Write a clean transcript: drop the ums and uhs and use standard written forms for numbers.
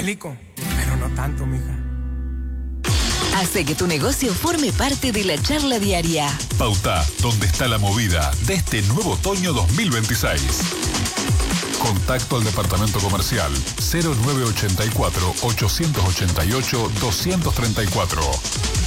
bélico, pero no tanto, mija. Hace que tu negocio forme parte de la charla diaria. Pauta, ¿dónde está la movida de este nuevo otoño 2026? Contacto al departamento comercial 0984 888 234.